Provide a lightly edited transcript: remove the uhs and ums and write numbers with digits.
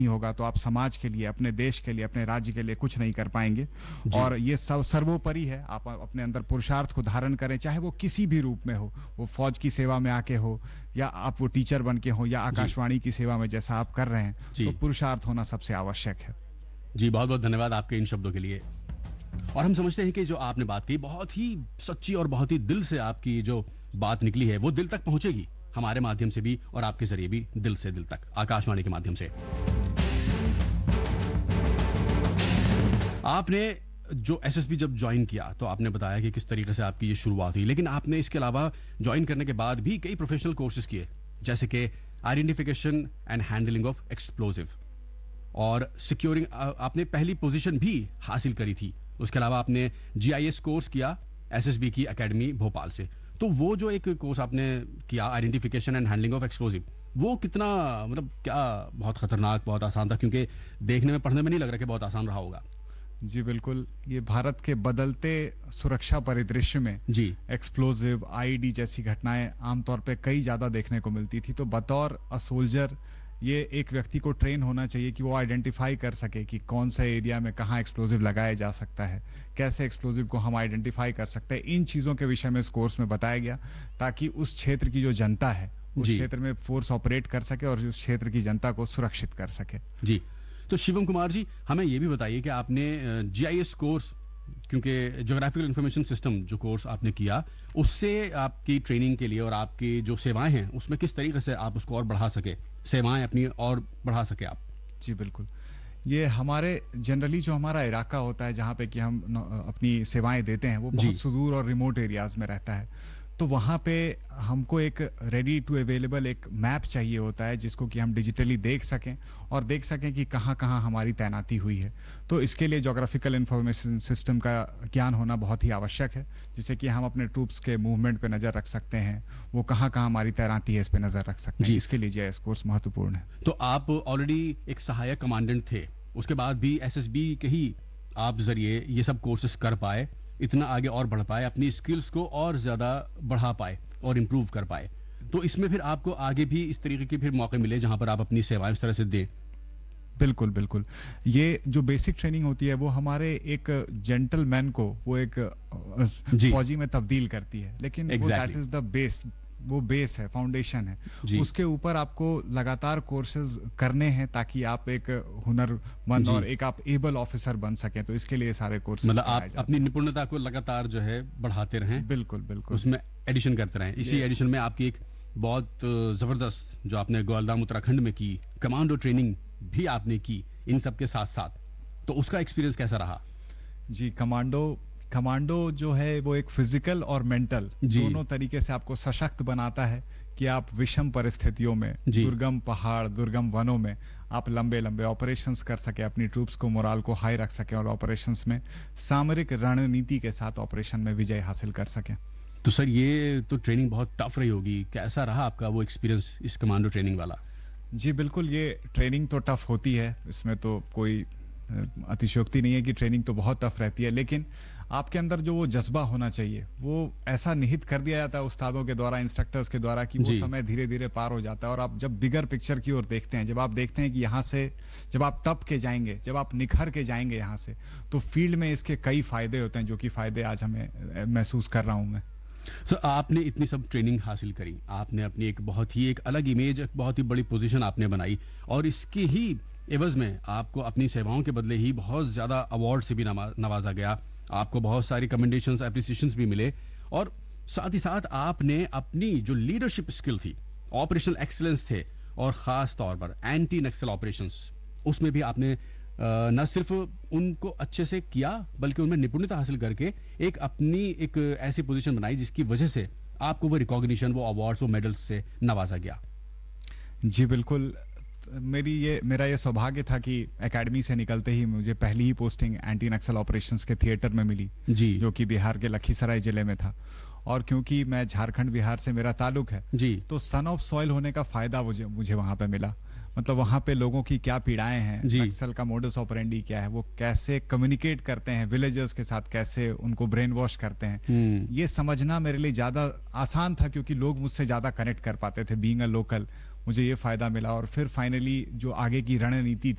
नहीं होगा तो आप समाज के लिए, अपने देश के लिए, अपने राज्य के लिए कुछ नहीं कर पाएंगे। और ये सब सर्वोपरि है, आप अपने अंदर पुरुषार्थ को धारण करें, चाहे वो किसी भी रूप में हो, वो फौज की सेवा में आके हो, या आप वो टीचर बन के हो, या आकाशवाणी की सेवा में जैसा आप कर रहे हैं, तो पुरुषार्थ होना सबसे आवश्यक है। जी, बहुत बहुत धन्यवाद आपके इन शब्दों के लिए। और हम समझते हैं कि जो आपने बात की बहुत ही सच्ची और बहुत ही दिल से आपकी जो बात निकली है वो दिल तक पहुंचेगी, हमारे माध्यम से भी और आपके जरिए भी, दिल से दिल तक, आकाशवाणी के माध्यम से। आपने जो एसएसबी जब ज्वाइन किया तो आपने बताया कि किस तरीके से आपकी ये शुरुआत हुई, लेकिन आपने इसके अलावा ज्वाइन करने के बाद भी कई प्रोफेशनल कोर्सेज किए, जैसे कि identification and handling of explosive, और सिक्योरिंग आपने पहली पोजीशन भी हासिल करी थी। उसके अलावा आपने जीआईएस कोर्स किया एसएसबी की एकेडमी भोपाल से। तो वो जो एक कोर्स आपने किया, identification and handling of explosive, वो कितना, मतलब क्या बहुत खतरनाक, बहुत आसान था? क्योंकि देखने में, पढ़ने में नहीं लग रहा कि बहुत आसान रहा होगा। जी बिल्कुल, ये भारत के बदलते सुरक्षा परिदृश्य में जी एक्सप्लोजिव, आईईडी जैसी घटनाएं आमतौर पे कई ज्यादा देखने को मिलती थी। तो बतौर अ सोल्जर ये एक व्यक्ति को ट्रेन होना चाहिए कि वो आइडेंटिफाई कर सके कि कौन सा एरिया में कहाँ एक्सप्लोजिव लगाया जा सकता है, कैसे एक्सप्लोजिव को हम आइडेंटिफाई कर सकते हैं। इन चीज़ों के विषय में इस कोर्स में बताया गया, ताकि उस क्षेत्र की जो जनता है उस क्षेत्र में फोर्स ऑपरेट कर सके और उस क्षेत्र की जनता को सुरक्षित कर सके। जी, तो शिवम कुमार जी, हमें ये भी बताइए कि आपने जीआईएस कोर्स, क्योंकि ज्योग्राफिकल इंफॉर्मेशन सिस्टम जो कोर्स आपने किया, उससे आपकी ट्रेनिंग के लिए और आपकी जो सेवाएं हैं उसमें किस तरीके से आप उसको और बढ़ा सके, सेवाएं अपनी और बढ़ा सके आप? जी बिल्कुल, ये हमारे जनरली जो हमारा इलाका होता है जहाँ पे कि हम अपनी सेवाएं देते हैं, वो बहुत सुदूर और रिमोट एरियाज में रहता है। तो वहाँ पे हमको एक रेडी टू अवेलेबल एक मैप चाहिए होता है, जिसको कि हम डिजिटली देख सकें और देख सकें कि कहाँ कहाँ हमारी तैनाती हुई है। तो इसके लिए ज्योग्राफिकल इंफॉर्मेशन सिस्टम का ज्ञान होना बहुत ही आवश्यक है, जिससे कि हम अपने ट्रूप्स के मूवमेंट पे नज़र रख सकते हैं, वो कहाँ कहाँ हमारी तैनाती है इस पे नज़र रख सकते हैं। इसके लिए जीआईएस कोर्स महत्वपूर्ण है। तो आप ऑलरेडी एक सहायक कमांडेंट थे, उसके बाद भी एसएसबी के ही आप जरिए ये सब कोर्सेस कर पाए, इतना आगे और बढ़ पाए, अपनी स्किल्स को और ज्यादा बढ़ा पाए और इम्प्रूव कर पाए। तो इसमें फिर आपको आगे भी इस तरीके के फिर मौके मिले जहां पर आप अपनी सेवाएं उस तरह से दें? बिल्कुल बिल्कुल, ये जो बेसिक ट्रेनिंग होती है वो हमारे एक जेंटलमैन को वो एक फौजी में तब्दील करती है, लेकिन दैट इज द बेस, वो बेस है, फाउंडेशन है। उसके ऊपर आपको लगातार कोर्सेज करने हैं ताकि आप एक हुनरमंद और एक आप एबल ऑफिसर बन सकें। तो इसके लिए सारे कोर्सेज, मतलब आप अपनी निपुणता को लगातार जो है बढ़ाते रहें। बिल्कुल बिल्कुल, उसमें एडिशन करते रहें। इसी एडिशन में आपकी एक बहुत जबरदस्त, जो आपने ग्वालियर उत्तराखंड में की, कमांडो ट्रेनिंग भी आपने की इन सब के साथ साथ, तो उसका एक्सपीरियंस कैसा रहा? जी, कमांडो जो है वो एक फिजिकल और मेंटल दोनों तरीके से आपको सशक्त बनाता है कि आप विषम परिस्थितियों में, दुर्गम पहाड़, दुर्गम वनों में आप लंबे लंबे ऑपरेशंस कर सके, अपनी ट्रूप्स को, मोराल को हाई रख सके और ऑपरेशंस में सामरिक रणनीति के साथ ऑपरेशन में विजय हासिल कर सके। तो सर, ये तो ट्रेनिंग बहुत टफ रही होगी, कैसा रहा आपका वो एक्सपीरियंस इस कमांडो ट्रेनिंग वाला? जी बिल्कुल, ये ट्रेनिंग तो टफ होती है, इसमें तो कोई अतिशयोक्ति नहीं है कि ट्रेनिंग तो बहुत टफ रहती है, लेकिन आपके अंदर जो वो जज्बा होना चाहिए वो ऐसा निहित कर दिया जाता है उस्तादों के द्वारा, इंस्ट्रक्टर्स के द्वारा, कि वो समय धीरे धीरे पार हो जाता है। और आप जब बिगर पिक्चर की ओर देखते हैं, जब आप देखते हैं कि यहाँ से जब आप तप के जाएंगे, जब आप निखर के जाएंगे यहाँ से, तो फील्ड में इसके कई फायदे होते हैं, जो कि फायदे आज हमें महसूस कर रहा हूँ मैं। तो आपने इतनी सब ट्रेनिंग हासिल करी, आपने अपनी एक बहुत ही एक अलग इमेज, एक बहुत ही बड़ी पोजीशन आपने बनाई, और इसकी ही एवज में आपको अपनी सेवाओं के बदले ही बहुत ज्यादा अवार्ड से भी नवाजा गया, आपको बहुत सारी कमेंडेशंस, एप्रिसिएशंस भी मिले, और साथ ही साथ आपने अपनी जो लीडरशिप स्किल थी, ऑपरेशनल एक्सीलेंस थे, और खास तौर पर एंटी नक्सल ऑपरेशंस, उसमें भी आपने न सिर्फ उनको अच्छे से किया बल्कि उनमें निपुणता हासिल करके एक अपनी एक ऐसी पोजीशन बनाई जिसकी वजह से आपको वो रिकॉग्निशन, वो अवार्ड्स, वो मेडल्स से नवाजा गया। जी बिल्कुल, मेरा ये सौभाग्य था कि एकेडमी से निकलते ही मुझे पहली ही पोस्टिंग एंटी नक्सल ऑपरेशंस के थिएटर में मिली, जो कि बिहार के लखीसराय जिले में था। और क्योंकि मैं झारखंड बिहार से मेरा ताल्लुक है, तो सन ऑफ सॉइल होने का फायदा मुझे वहां पे मिला। मतलब वहाँ पे लोगों की क्या पीड़ाएं हैं, नक्सल का मोडस ऑपरेंडी क्या है, वो कैसे कम्युनिकेट करते हैं विलेजर्स के साथ, कैसे उनको ब्रेन वॉश करते हैं, ये समझना मेरे लिए ज़्यादा आसान था, क्योंकि लोग मुझसे ज़्यादा कनेक्ट कर पाते थे। बीइंग अ लोकल मुझे ये फ़ायदा मिला। और फिर फाइनली जो आगे की रणनीति